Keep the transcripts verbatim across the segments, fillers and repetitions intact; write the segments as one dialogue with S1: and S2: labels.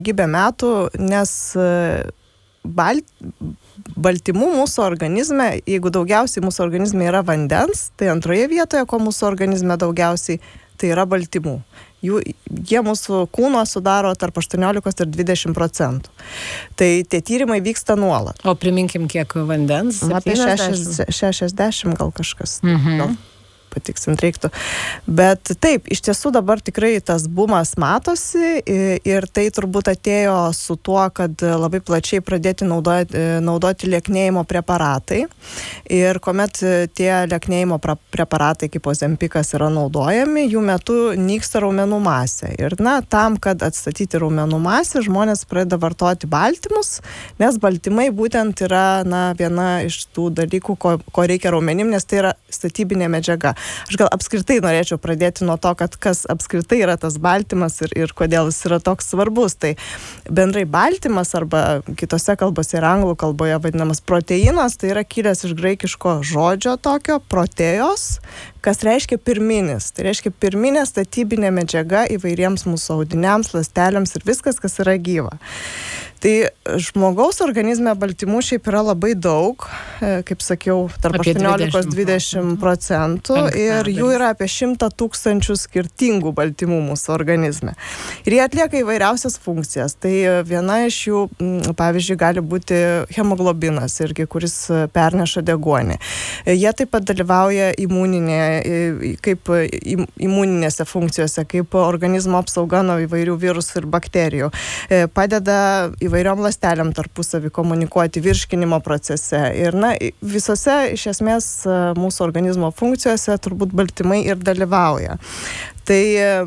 S1: daugybę metų, nes bal, baltymų mūsų organizme, jeigu daugiausiai mūsų organizme yra vandens, tai antroje vietoje, ko mūsų organizme daugiausiai, tai yra baltymų. Jų, jie mūsų kūno sudaro tarp aštuoniolikos ir dvidešimt procentų. Tai tie tyrimai vyksta nuolat.
S2: O priminkim, kiek vandens?
S1: Apie šešiasdešimt gal kažkas.
S2: Mhm.
S1: Gal patiksint reiktų. Bet taip, iš tiesų dabar tikrai tas bumas matosi ir tai turbūt atėjo su tuo, kad labai plačiai pradėti naudoti, naudoti lieknėjimo preparatai. Ir kuomet tie lieknėjimo preparatai kaip Ozempikas yra naudojami, jų metu nyksta raumenų masė. Ir na, tam, kad atstatyti raumenų masę, žmonės pradeda vartoti baltymus, nes baltymai būtent yra na, viena iš tų dalykų, ko, ko reikia raumenim, nes tai yra statybinė medžiaga. Aš gal apskritai norėčiau pradėti nuo to, kad kas apskritai yra tas baltymas ir, ir kodėl jis yra toks svarbus. Tai bendrai baltymas arba kitose kalbose ir anglų kalboje vadinamas proteinas, tai yra kilęs iš graikiško žodžio tokio protejos, kas reiškia pirminis. Tai reiškia pirminė statybinė medžiaga įvairiems mūsų audiniams, ląstelėms ir viskas, kas yra gyva. Tai žmogaus organizme baltymų šiaip yra labai daug, kaip sakiau, tarp aštuoniolikos dvidešimt procentų ir jų yra apie šimtą tūkstančių skirtingų baltymų mūsų organizme. Ir jie atlieka įvairiausias funkcijas. Tai viena iš jų, pavyzdžiui, gali būti hemoglobinas, irgi, kuris perneša deguonį. Jie taip pat dalyvauja imuninė, kaip imuninėse funkcijose, kaip organizmo apsauga nuo įvairių virusų ir bakterijų. Padeda įvairiom ląstelėm tarpusavį komunikuoti virškinimo procese. Ir na, visose iš esmės mūsų organizmo funkcijose turbūt baltymai ir dalyvauja. Tai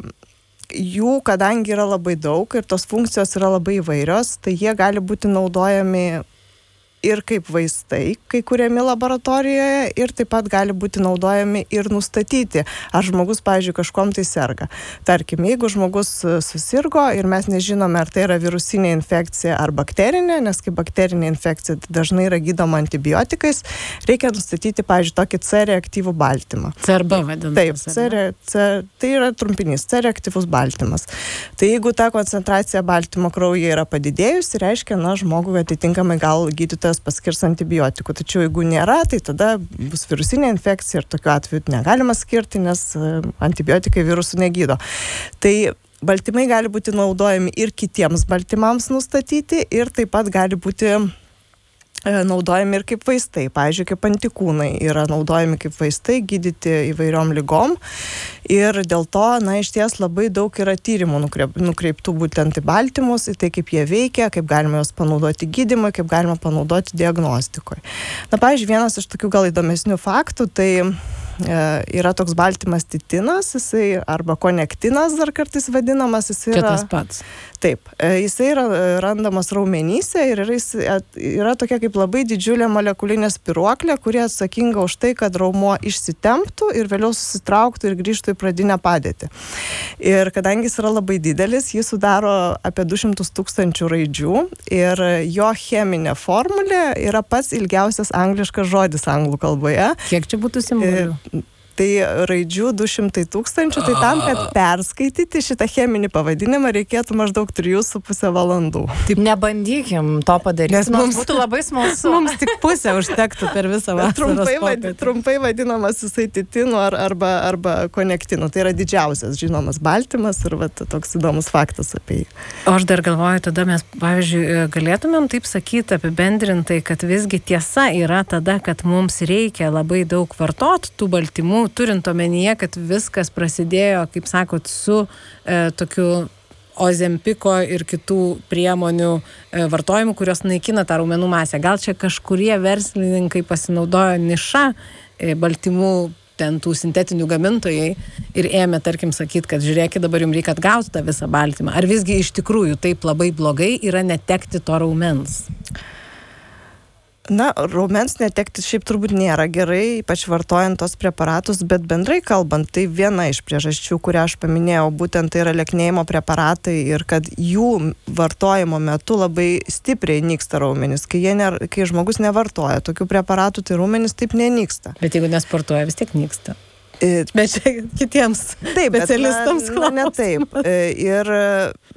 S1: jų, kadangi yra labai daug ir tos funkcijos yra labai įvairios, tai jie gali būti naudojami ir kaip vaistai, kai kuriami laboratorijoje, ir taip pat gali būti naudojami ir nustatyti, ar žmogus, pavyzdžiui, kažkom tai serga. Tarkim, jeigu žmogus susirgo ir mes nežinome, ar tai yra virusinė infekcija ar bakterinė, nes kaip bakterinė infekcija dažnai yra gydoma antibiotikais, reikia nustatyti, pavyzdžiui, tokį C reaktyvų baltymą.
S2: C R B vadinamas.
S1: Taip, C, C, tai yra trumpinys, C reaktyvus baltymas. Tai jeigu ta koncentracija baltymo kraujyje yra padidėjusi, reiškia, na, žmogui atitinkamai gal gydytojas paskirs antibiotikų. Tačiau jeigu nėra, tai tada bus virusinė infekcija ir tokiu atveju negalima skirti, nes antibiotikai virusų negydo. Tai baltymai gali būti naudojami ir kitiems baltymams nustatyti ir taip pat gali būti naudojami ir kaip vaistai. Pavyzdžiui, kaip antikūnai yra naudojami kaip vaistai gydyti įvairiom ligom. Ir dėl to, na, iš ties labai daug yra tyrimų nukreiptų būtent į baltymus, į tai, kaip jie veikia, kaip galima juos panaudoti gydymui, kaip galima panaudoti diagnostikoje. Na, pavyzdžiui, vienas iš tokių gal įdomesnių faktų, tai yra toks baltymas titinas, jisai arba konektinas dar kartais vadinamas, jisai yra...
S2: Čia tas pats.
S1: Taip, jisai yra randamas raumenyse ir yra, yra tokia kaip labai didžiulė molekulinė spiruoklė, kuri atsakinga už tai, kad raumuo išsitemptų ir vėliau susitrauktų ir grįžtų į pradinę padėtį. Ir kadangi jis yra labai didelis, jis sudaro apie du šimtus tūkstančių raidžių ir jo cheminė formulė yra pats ilgiausias angliškas žodis anglų kalboje.
S2: Kiek čia būtų simbolių?
S1: Tai raidžių du šimtai tūkstančių, tai tam, kad perskaityti šitą cheminį pavadinimą, reikėtų maždaug trijų su pusę valandų.
S3: Taip, nebandykim to padaryti,
S1: nes mums
S3: būtų labai smalsu.
S2: Mums tik pusę užtektų per visą vasaros
S1: trumpai,
S2: popietę.
S1: Trumpai vadinamas jisai titinu ar, arba, arba konektinu. Tai yra didžiausias žinomas baltymas ir va, toks įdomus faktas apie jį.
S2: O aš dar galvoju, tada mes, pavyzdžiui, galėtumėm taip sakyti apibendrintai, kad visgi tiesa yra tada, kad mums reikia labai daug vartoti tų baltymų, turint omenyje, kad viskas prasidėjo, kaip sakot, su e, tokiu Ozempiko ir kitų priemonių e, vartojimu, kurios naikina tą raumenų masę. Gal čia kažkurie verslininkai pasinaudojo nišą e, baltymų, ten tų sintetinių gamintojai ir ėmė, tarkim, sakyti, kad žiūrėkit, dabar jums reikia atgauti tą visą baltymą. Ar visgi iš tikrųjų taip labai blogai yra netekti to raumens?
S1: Na, raumens netekti šiaip turbūt nėra gerai, ypač vartojant tos preparatus, bet bendrai kalbant, tai viena iš priežasčių, kurią aš paminėjau, būtent tai yra lieknėjimo preparatai ir kad jų vartojimo metu labai stipriai nyksta raumenys. Kai, ne, kai žmogus nevartoja tokių preparatų, tai raumenys taip nenyksta.
S2: Bet jeigu nesportuoja, vis tiek nyksta. Bet čia kitiems
S1: taip,
S2: specialistams
S1: bet, na, na, ne taip. Ir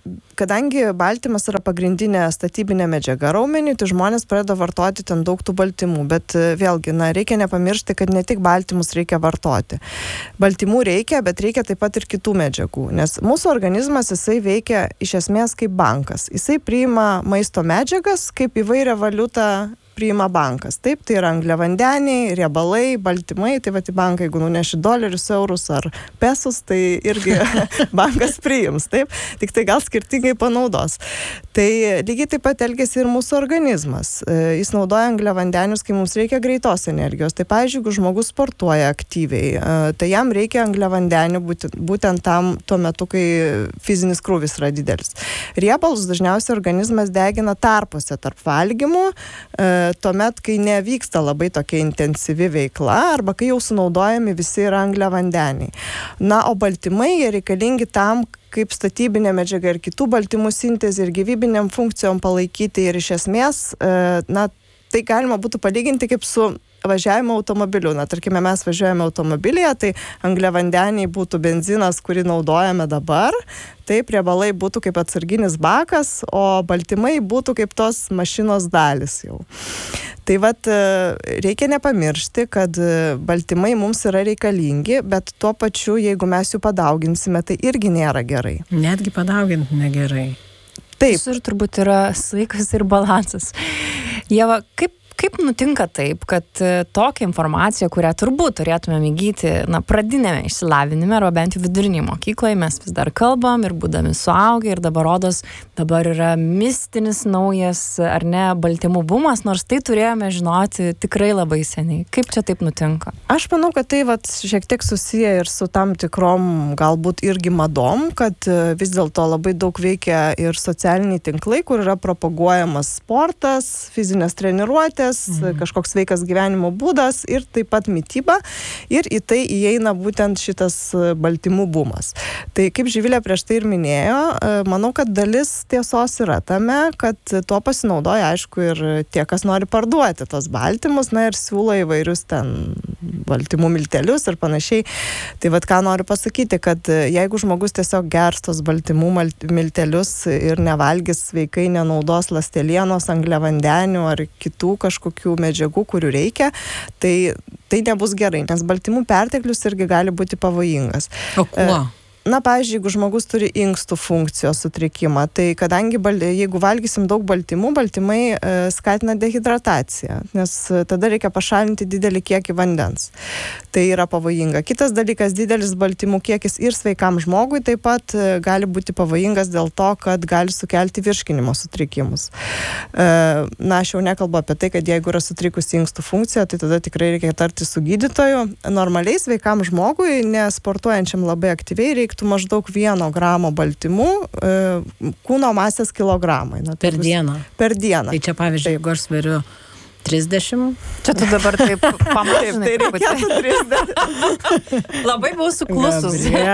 S1: kadangi baltymas yra pagrindinė statybinė medžiaga raumeniui, tai žmonės pradeda vartoti ten daug tų baltymų, bet vėlgi, na, reikia nepamiršti, kad ne tik baltymus reikia vartoti. Baltymų reikia, bet reikia taip pat ir kitų medžiagų, nes mūsų organizmas, jisai veikia iš esmės kaip bankas. Jisai priima maisto medžiagas kaip įvairią valiutą priima bankas. Taip, tai yra angliavandeniai, riebalai, baltymai, tai va, į banką, jeigu nuneši dolerius, eurus ar pesus, tai irgi bankas priims, taip, tik tai gal skirtingai panaudos. Tai lygiai taip pat elgiasi ir mūsų organizmas. Jis naudoja angliavandenius, kai mums reikia greitos energijos. Tai, pavyzdžiui, jeigu žmogus sportuoja aktyviai, tai jam reikia angliavandenių būtent, būtent tam tuo metu, kai fizinis krūvis yra didelis. Riebalus dažniausiai organizmas degina tarpuose tarp valgymų, tuomet, kai nevyksta labai tokia intensyvi veikla arba kai jau sunaudojami visi yra angliavandeniai. Na, o baltymai jie reikalingi tam, kaip statybinė medžiaga ir kitų baltymų sintezė ir gyvybiniam funkcijom palaikyti ir iš esmės, na, tai galima būtų palyginti kaip su važiavimo automobiliu. Na, tarkime, mes važiuojame automobilyje, tai angliavandeniai būtų benzinas, kurį naudojame dabar, taip, riebalai būtų kaip atsarginis bakas, o baltymai būtų kaip tos mašinos dalis jau. Tai vat, reikia nepamiršti, kad baltymai mums yra reikalingi, bet tuo pačiu, jeigu mes jų padauginsime, tai irgi nėra gerai.
S2: Netgi padauginti negerai.
S1: Taip.
S3: Visur turbūt yra saikas ir balansas. Ieva, kaip Kaip nutinka taip, kad tokią informaciją, kurią turbūt turėtumėm įgyti, na, pradinėme išsilavinime, arba bent jau viduriniai mokykloje, mes vis dar kalbam ir būdami suaugę ir dabar rodos, dabar yra mistinis naujas, ar ne, baltymų bumas, nors tai turėjome žinoti tikrai labai seniai. Kaip čia taip nutinka?
S1: Aš manau, kad tai vat, šiek tiek susiję ir su tam tikrom galbūt irgi madom, kad vis dėlto labai daug veikia ir socialiniai tinklai, kur yra propaguojamas sportas, fizinės treniruotės, Mhm. kažkoks sveikas gyvenimo būdas ir taip pat mityba, ir į tai įeina būtent šitas baltymų bumas. Tai kaip Živilė prieš tai ir minėjo, manau, kad dalis tiesos yra tame, kad tuo pasinaudoja, aišku, ir tie, kas nori parduoti tos baltymus, na ir siūlo įvairius ten baltymų miltelius ir panašiai. Tai vad ką noriu pasakyti, kad jeigu žmogus tiesiog gers tos baltymų miltelius ir nevalgys sveikai, nenaudos ląstelienos, angliavandenių ar kitų kažkokių medžiagų, kurių reikia, tai, tai nebus gerai, nes baltymų perteklius irgi gali būti pavojingas.
S2: O kuo?
S1: Na, pavyzdžiui, jeigu žmogus turi inkstų funkcijos sutrikimą, tai kadangi bal, jeigu valgysim daug baltymų, baltymai e, skatina dehidrataciją, nes tada reikia pašalinti didelį kiekį vandens. Tai yra pavojinga. Kitas dalykas, didelis baltymų kiekis ir sveikam žmogui taip pat e, gali būti pavojingas dėl to, kad gali sukelti virškinimo sutrikimus. E, na, aš jau nekalbu apie tai, kad jeigu yra sutrikusi inkstų funkcija, tai tada tikrai reikia tarti su gydytoju. Normaliai sveikam žmogui, nesportuojančiam labai aktyviai, reikia maždaug vieno gramo baltymų e, kūno masės kilogramai. Na,
S2: per dieną?
S1: Per dieną.
S2: Tai čia, pavyzdžiui, jeigu aš sveriu trisdešimt.
S3: Čia tu dabar taip pamažinai.
S1: Tai reikėtų trisdešimt.
S3: Labai buvau suklusus.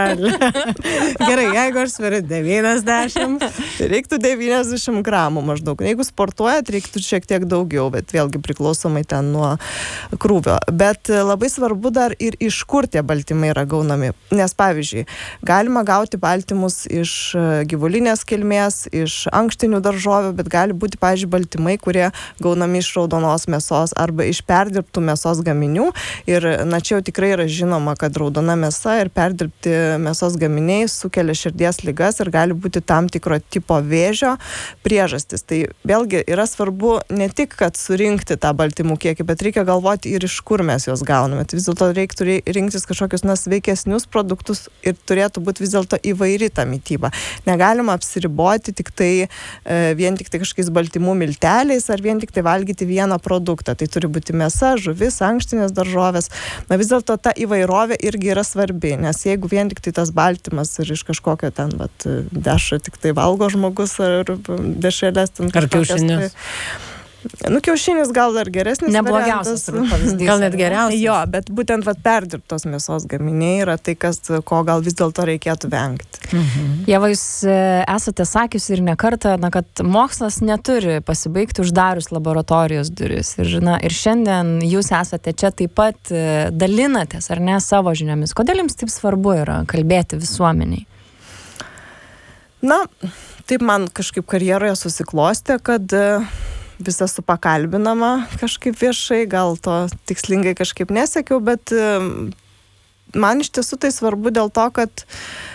S1: Gerai, jeigu aš sveriu devyniasdešimt, tai reiktų devyniasdešimt gramų maždaug. Jeigu sportuojat, reiktų šiek tiek daugiau, bet vėlgi priklausomai ten nuo krūvio. Bet labai svarbu dar ir iš kur tie baltymai yra gaunami. Nes, pavyzdžiui, galima gauti baltymus iš gyvulinės kilmės, iš ankštinių daržovių, bet gali būti, pavyzdžiui, baltymai, kurie gaunami iš raudonos mėsos arba iš perdirbtų mėsos gaminių. Ir na, čia jau tikrai yra žinoma, kad raudona mėsa ir perdirbti mėsos gaminiai sukelia širdies ligas ir gali būti tam tikro tipo vėžio priežastis. Tai vėlgi yra svarbu ne tik, kad surinkti tą baltymų kiekį, bet reikia galvoti ir iš kur mes juos gauname. Tai vis dėlto reiktų rinktis kažkokius na, sveikesnius produktus ir turėtų būti vis dėlto įvairi ta mityba. Negalima apsiriboti tik tai e, vien tik tai kažkokiais baltymų milteliais ar vien tik tai valgyti vieną produktą. Tai turi būti mėsa, žuvis, ankštinės daržovės. Na vis dėlto ta įvairovė irgi yra svarbi, nes jeigu vien tik tai tas baltymas ir iš kažkokio ten vat, dešrą tik tai valgo žmogus ar dešrelės ten
S2: ar kiaušinius.
S1: Tai, nu, kiaušinis gal dar geresnis
S3: neblogiausias pavyzdys.
S2: Gal net geriausias.
S1: Jo, bet būtent vat, perdirbtos mėsos gaminiai yra tai, kas, ko gal vis dėlto reikėtų vengti.
S2: Mhm.
S3: Ieva, jūs esate sakiusi ir ne kartą, na, kad mokslas neturi pasibaigti uždarius laboratorijos duris. Ir, na, ir šiandien jūs esate čia taip pat dalinatės, ar ne, savo žiniomis. Kodėl jums taip svarbu yra kalbėti visuomeniai?
S1: Na, taip man kažkaip karjeroje susiklostė, kad visą supakalbinama kažkaip viešai, gal to tikslingai kažkaip nesekiau, bet man iš tiesų tai svarbu dėl to, kad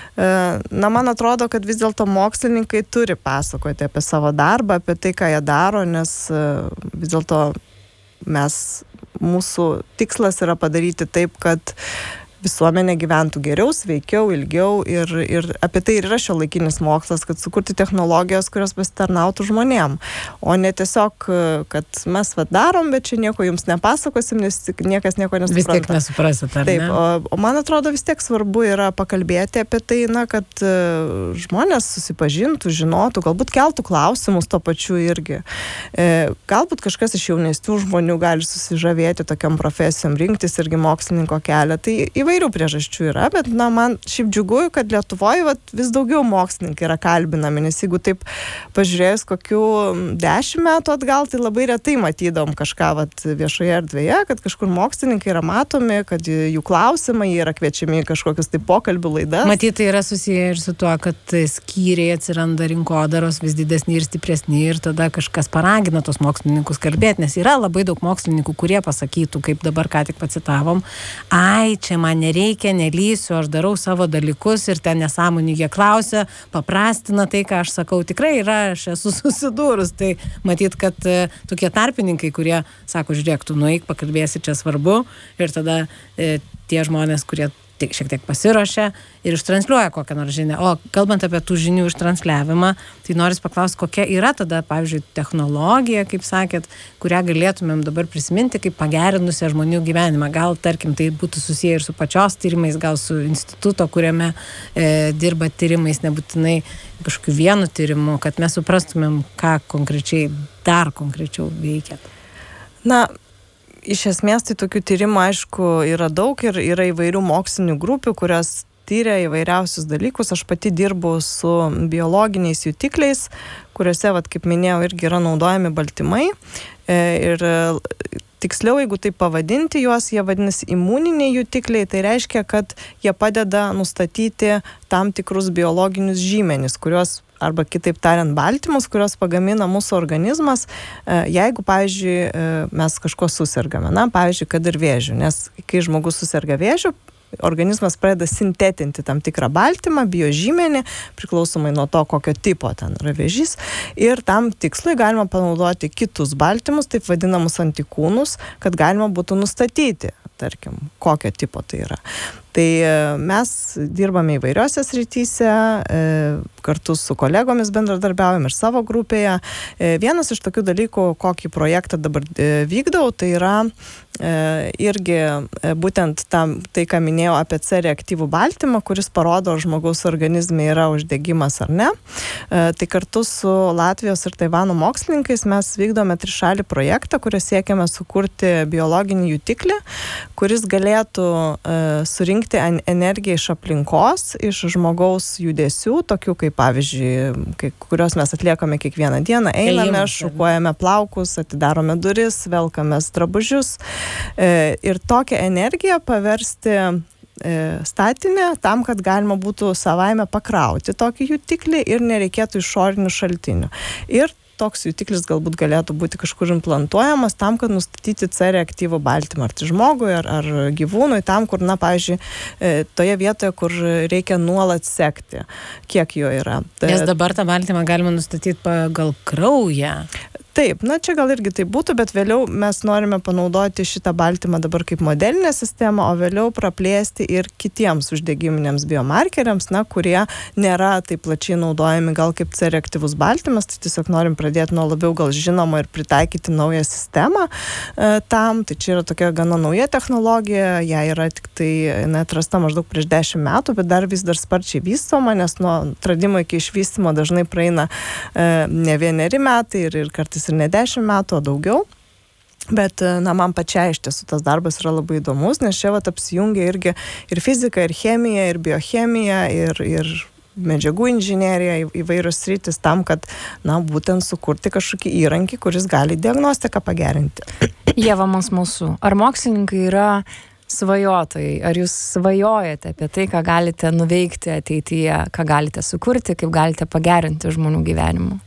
S1: na, man atrodo, kad vis dėlto mokslininkai turi pasakoti apie savo darbą, apie tai, ką jie daro, nes vis dėlto mes, mūsų tikslas yra padaryti taip, kad visuomenė gyventų geriau, sveikiau, ilgiau ir, ir apie tai ir yra šiuolaikinis mokslas, kad sukurti technologijos, kurios pasitarnautų žmonėm, o ne tiesiog, kad mes vad darom, bet čia nieko jums nepasakosim, nes niekas nieko nesupranta.
S2: Vis tiek nesuprasit, ar
S1: Taip,
S2: ne?
S1: O, o man atrodo vis tiek svarbu yra pakalbėti apie tai, na, kad uh, žmonės susipažintų, žinotų, galbūt keltų klausimus to pačiu irgi. E, galbūt kažkas iš jaunesnių žmonių gali susižavėti tokiam profesijom, rinktis irgi mokslininko kelią. Tai įvairių priežasčių yra, bet na, man šiaip džiugu, kad Lietuvoje vat, vis daugiau mokslininkai yra kalbinami, nes jeigu taip pažiūrėjus kokių dešimt metų atgal, tai labai retai matydom kažką vat, viešoje erdvėje, kad kažkur mokslininkai yra matomi, kad jų klausimai yra kviečiami į kažkokius tai pokalbių laidas.
S2: Matyt, tai yra susiję ir su tuo, kad skyriai atsiranda rinkodaros vis didesni ir stipresni ir tada kažkas paragina tos mokslininkus kalbėti, nes yra labai daug mokslininkų, kurie pasakytų, kaip dabar ką tik pacitavom, ai, čia man nereikia, nelysiu, aš darau savo dalykus ir ten nesąmonį jie klausia, paprastina tai, ką aš sakau. Tikrai yra, aš esu susidūrus. Tai matyt, kad e, tokie tarpininkai, kurie sako, žiūrėk, tu nueik, pakalbėsi, čia svarbu. Ir tada e, tie žmonės, kurie tik šiek tiek pasiruošia ir ištransliuoja kokią nors žinią. O kalbant apie tų žinių ištransliavimą, tai noris paklausti, kokia yra tada, pavyzdžiui, technologija, kaip sakėt, kurią galėtumėm dabar prisiminti, kaip pagerinusią žmonių gyvenimą. Gal, tarkim, tai būtų susiję ir su pačios tyrimais, gal su instituto, kuriame e, dirba tyrimais, nebūtinai kažkokiu vienu tyrimu, kad mes suprastumėm, ką konkrečiai, dar konkrečiau veikiat.
S1: Na, iš esmės, tai tokių tyrimų, aišku, yra daug ir yra įvairių mokslinių grupių, kurios tyria įvairiausius dalykus. Aš pati dirbu su biologiniais jutikliais, kuriuose, vat, kaip minėjau, irgi yra naudojami baltymai. Ir tiksliau, jeigu tai pavadinti juos, jie vadinasi imuniniai jutikliai, tai reiškia, kad jie padeda nustatyti tam tikrus biologinius žymenis, kuriuos arba kitaip tariant baltymus, kurios pagamina mūsų organizmas, jeigu, pavyzdžiui, mes kažko susirgame, na, pavyzdžiui, kad ir vėžiu, nes kai žmogus susirga vėžiu, organizmas pradeda sintetinti tam tikrą baltymą, biožymenį, priklausomai nuo to, kokio tipo ten yra vėžys, ir tam tikslui galima panaudoti kitus baltymus, taip vadinamus antikūnus, kad galima būtų nustatyti, tarkim, kokio tipo tai yra. Tai mes dirbame įvairiose srityse, kartu su kolegomis bendradarbiaujam ir savo grupėje. Vienas iš tokių dalykų, kokį projektą dabar vykdau, tai yra irgi būtent tam, tai, ką minėjau apie C reaktyvų baltymą, kuris parodo, ar žmogaus organizme yra uždegimas ar ne. Tai kartu su Latvijos ir Taivano mokslininkais mes vykdome trišalį projektą, kurio siekiame sukurti biologinį jutiklį, kuris galėtų surinkti energiją iš aplinkos, iš žmogaus judesių, tokių kaip, pavyzdžiui, kai, kurios mes atliekame kiekvieną dieną, einame, šukuojame plaukus, atidarome duris, velkamės drabužius ir tokią energiją paversti statinę tam, kad galima būtų savaime pakrauti tokį jutiklį ir nereikėtų išorinių šaltinių. Ir toks jutiklis galbūt galėtų būti kažkur implantuojamas tam, kad nustatyti C reaktyvų baltymą, ar tai žmogui, ar, ar gyvūnui, tam, kur, na, pavyzdžiui, toje vietoje, kur reikia nuolat sekti, kiek jo yra.
S2: Nes dabar tą baltymą galima nustatyti pagal kraują.
S1: Taip, na čia gal irgi tai būtų, bet vėliau mes norime panaudoti šitą baltymą dabar kaip modelinę sistemą, o vėliau praplėsti ir kitiems uždegiminiams biomarkeriams, na, kurie nėra taip plačiai naudojami gal kaip C reaktyvus baltymas, tai tiesiog norim pradėti nuo labiau gal žinoma ir pritaikyti naują sistemą e, tam. Tai čia yra tokia gana nauja technologija, ją yra tik tai na, atrasta maždaug prieš dešimt metų, bet dar vis dar sparčiai vystoma, nes nuo atradimo iki išvystymo dažnai praeina e, ne vieneri metai ir, ir kartais ir ne dešimt metų, o daugiau. Bet, na, man pačiai iš tiesų tas darbas yra labai įdomus, nes čia vat apsijungia irgi ir fizika, ir chemija, ir biochemija, ir, ir medžiagų inžinerija, įvairios sritis tam, kad, na, būtent sukurti kažkokį įrankį, kuris gali diagnostiką pagerinti.
S3: Ieva, mums mūsų. Ar mokslininkai yra svajotojai, ar jūs svajojate apie tai, ką galite nuveikti ateityje, ką galite sukurti, kaip galite pagerinti žmonių gyvenimą?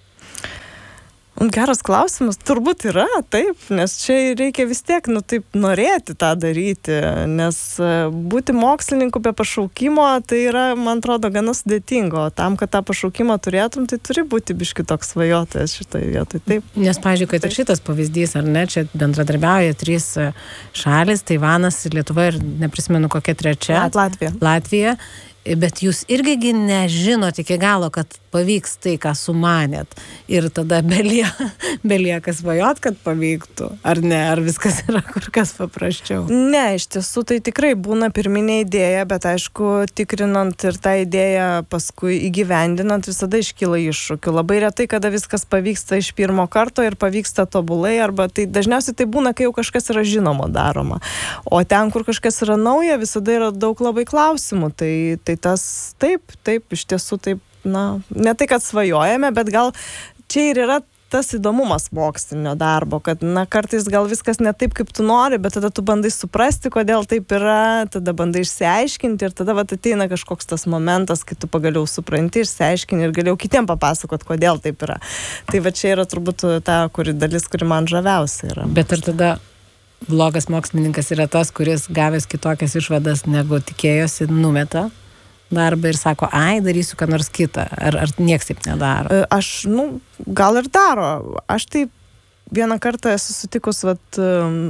S1: Geras klausimas, turbūt yra, taip, nes čia reikia vis tiek, nu taip, norėti tą daryti, nes būti mokslininku be pašaukimo, tai yra, man atrodo, gana sudėtingo, o tam, kad tą pašaukimą turėtum, tai turi būti biški toks svajotojas šitoje vietoje, taip.
S2: Nes, pavyzdžiui, kad ir šitas pavyzdys, ar ne, čia bendradarbiauja trys šalis, Taivanas, Lietuva ir neprisimenu kokia trečia.
S1: Latvija.
S2: Latvija. Bet jūs irgi nežinot iki galo, kad pavyks tai, ką sumanėt. Ir tada belieka, belieka svajot, kad pavyktų. Ar ne? Ar viskas yra kur kas paprasčiau?
S1: Ne, iš tiesų tai tikrai būna pirminė idėja, bet aišku, tikrinant ir tą idėją paskui įgyvendinant, visada iškyla iššūkių. Labai retai, kada viskas pavyksta iš pirmo karto ir pavyksta tobulai, arba tai dažniausiai tai būna, kai jau kažkas yra žinoma daroma. O ten, kur kažkas yra nauja, visada yra daug labai klausimų. Tai, tai tas taip, taip, iš tiesų taip, na, ne tai, kad svajojame, bet gal čia ir yra tas įdomumas mokslinio darbo, kad, na, kartais gal viskas ne taip, kaip tu nori, bet tada tu bandai suprasti, kodėl taip yra, tada bandai išsiaiškinti ir tada vat ateina kažkoks tas momentas, kai tu pagaliau supranti, išsiaiškini ir galėjau kitiem papasakot, kodėl taip yra. Tai va čia yra turbūt ta kuri dalis, kuri man žaviausia yra.
S2: Bet ar tada blogas mokslininkas yra tas, kuris gavęs kitokias išvadas, negu tikėjosi, numeta darbą ir sako, ai, darysiu ką nors kitą. Ar, ar nieks taip nedaro?
S1: Aš, nu, gal ir daro. Aš taip vieną kartą esu sutikus vat,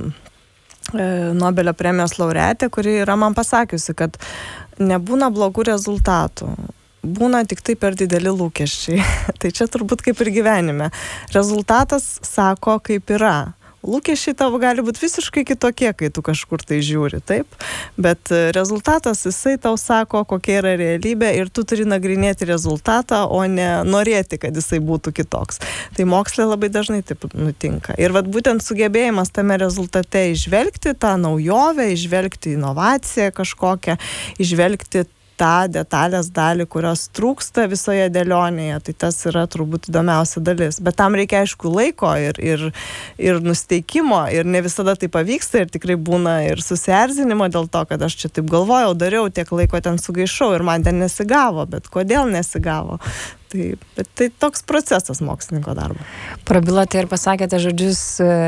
S1: Nobelio premijos laureatė, kuri yra man pasakiusi, kad nebūna blogų rezultatų. Būna tik tai per dideli lūkesčiai. Tai čia turbūt kaip ir gyvenime. Rezultatas sako, kaip yra. Lūkesčiai tavo gali būti visiškai kitokie, kai tu kažkur tai žiūri, taip? Bet rezultatas, jisai tau sako, kokia yra realybė ir tu turi nagrinėti rezultatą, o ne norėti, kad jisai būtų kitoks. Tai moksle labai dažnai taip nutinka. Ir vat būtent sugebėjimas tame rezultate išvelgti tą naujovę, išvelgti inovaciją kažkokią, išvelgti tą detalės dalį, kurios trūksta visoje dėlionėje, tai tas yra turbūt įdomiausia dalis. Bet tam reikia, aišku, laiko ir, ir, ir nusteikimo, ir ne visada tai pavyksta, ir tikrai būna ir susierzinimo dėl to, kad aš čia taip galvojau, dariau, tiek laiko ten sugaišau ir man ten nesigavo, bet kodėl nesigavo? Tai, bet tai toks procesas mokslininko darbo.
S3: Prabilote ir pasakėte žodžius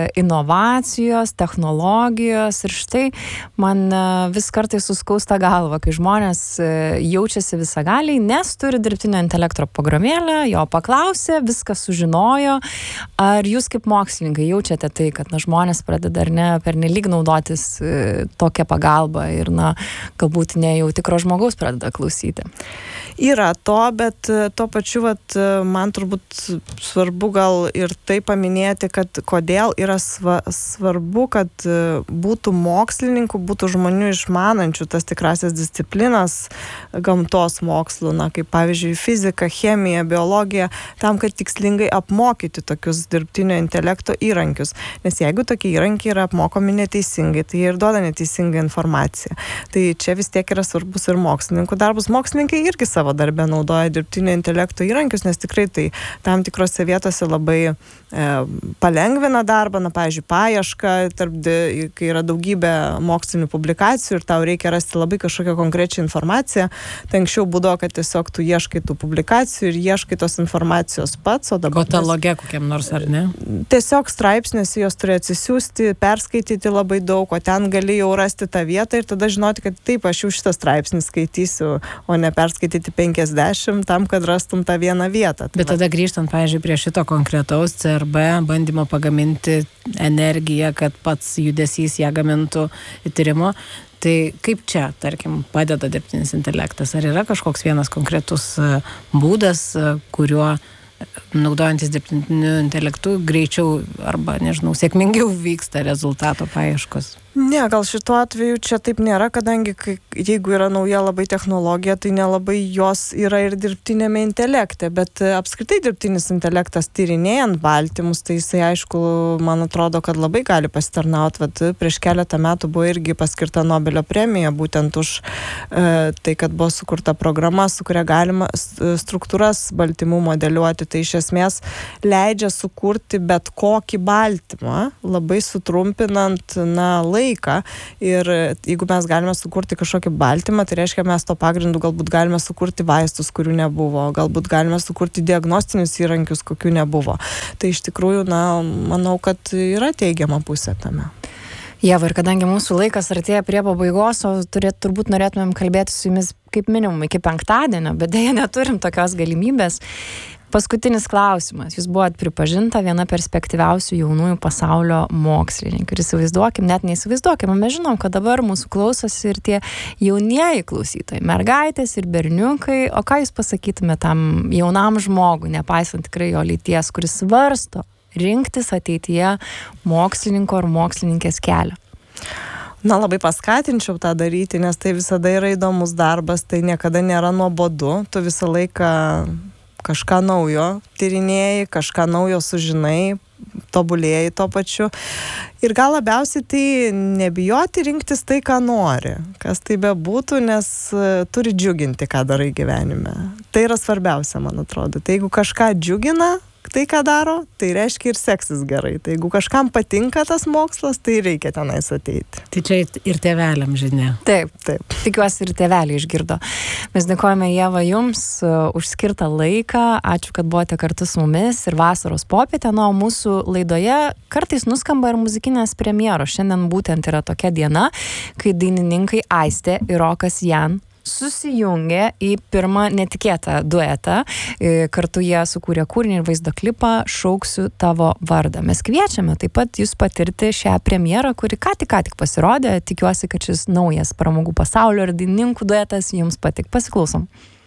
S3: inovacijos, technologijos ir štai man vis kartais suskausta galva, kai žmonės jaučiasi visagaliai, nes turi dirbtinio intelekto programėlę, jo paklausė, viską sužinojo. Ar jūs kaip mokslininkai jaučiate tai, kad na, žmonės pradeda ar ne pernelyg naudotis tokią pagalbą ir na, galbūt ne jau tikro žmogaus pradeda klausyti?
S1: Yra to, bet to pačiu, vat, man turbūt svarbu gal ir tai paminėti, kad kodėl yra sva, svarbu, kad būtų mokslininkų, būtų žmonių išmanančių tas tikrasias disciplinas gamtos mokslų, na, kaip pavyzdžiui fizika, chemija, biologija, tam, kad tikslingai apmokyti tokius dirbtinio intelekto įrankius. Nes jeigu tokie įrankiai yra apmokomi neteisingai, tai jie ir duoda neteisingą informaciją. Tai čia vis tiek yra svarbus ir mokslininkų darbus. Mokslininkai irgi savo darbę naudoja dirbtinio intelekto įrankius, nes tikrai tai tam tikrose vietose labai e, palengvina darbą, na, pavyzdžiui, paiešką, tarp, kai yra daugybė mokslinių publikacijų ir tau reikia rasti labai kažkokią konkrečią informaciją. Tai anksčiau būdavo, kad tiesiog tu ieškai tų publikacijų ir ieškai tos informacijos pats, o dabar...
S2: Kataloge kokiam nors, ar ne?
S1: Tiesiog straipsniuose jos turi atsisiųsti, perskaityti labai daug, o ten gali jau rasti tą vietą ir tada žinoti, kad taip, aš jau šitą straipsnį skaitysiu, o ne perskaityti penkiasdešimt tam, kad rastum tą vieną vietą.
S2: Bet tada grįžtant, pavyzdžiui, prie šito konkretaus C R B bandymo pagaminti energiją, kad pats judesys ją gamintų tyrimo, tai kaip čia, tarkim, padeda dirbtinis intelektas? Ar yra kažkoks vienas konkretus būdas, kuriuo naudojantis dirbtiniu intelektu greičiau arba, nežinau, sėkmingiau vyksta rezultato paieškos?
S1: Ne, gal šituo atveju čia taip nėra, kadangi kai, jeigu yra nauja labai technologija, tai nelabai jos yra ir dirbtinėme intelekte, bet apskritai dirbtinis intelektas tyrinėjant baltymus, tai jisai, aišku, man atrodo, kad labai gali pasitarnauti. Vat prieš keletą metų buvo irgi paskirta Nobelio premija, būtent už e, tai, kad buvo sukurta programa, su kuria galima struktūras baltymų modeliuoti. Tai iš esmės leidžia sukurti bet kokį baltymą, labai sutrumpinant, na, laiką laiką ir jeigu mes galime sukurti kažkokį baltymą, tai reiškia, mes to pagrindu galbūt galime sukurti vaistus, kurių nebuvo, galbūt galime sukurti diagnostinius įrankius, kokių nebuvo. Tai iš tikrųjų, na, manau, kad yra teigiama pusė tame.
S3: Ieva, ir kadangi mūsų laikas artėja prie pabaigos, o turėt, turbūt norėtumėm kalbėti su jumis kaip minimum iki penktadienio, bet dėja neturim tokios galimybės. Paskutinis klausimas. Jūs buvot pripažinta viena perspektyviausių jaunųjų pasaulio mokslininkų. Ir įsivaizduokim, net neįsivaizduokim, mes žinom, kad dabar mūsų klausosi ir tie jaunieji klausytojai, mergaitės ir berniukai. O ką jūs pasakytume tam jaunam žmogui, nepaisant tikrai jo lyties, kuris svarsto rinktis ateityje mokslininko ar mokslininkės kelią?
S1: Na, labai paskatinčiau tą daryti, nes tai visada yra įdomus darbas, tai niekada nėra nuobodu, tu visą laiką kažką naujo tyrinėjai, kažką naujo sužinai, tobulėjai tuo pačiu. Ir gal labiausiai tai nebijoti rinktis tai, ką nori, kas tai bebūtų, nes turi džiuginti, ką darai gyvenime. Tai yra svarbiausia, man atrodo. Tai jeigu kažką džiugina, tai, ką daro, tai reiškia ir seksis gerai. Tai jeigu kažkam patinka tas mokslas, tai reikia tenais ateiti.
S2: Tai čia ir tėveliam žinia.
S3: Taip, taip. Tikiuosi ir tėveliai išgirdo. Mes dėkojame, Ieva, jums už skirtą laiką. Ačiū, kad buvote kartu su mumis ir vasaros popietę. Na, o mūsų laidoje kartais nuskamba ir muzikinės premjeros. Šiandien būtent yra tokia diena, kai dainininkai Aistė ir Rokas Jan susijungė į pirmą netikėtą duetą. Kartu jie sukūrė kūrinį ir vaizdo klipą Šauksiu tavo vardą. Mes kviečiame taip pat jūs patirti šią premjerą, kuri ką tik ką tik pasirodė. Tikiuosi, kad šis naujas pramogų pasaulio ir dainininkų duetas jums patik. Pasiklausom.